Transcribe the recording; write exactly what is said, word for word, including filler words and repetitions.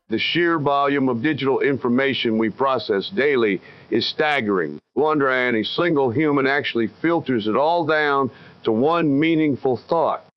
The sheer volume of digital information we process daily is staggering. Wonder any single human actually filters it all down to one meaningful thought.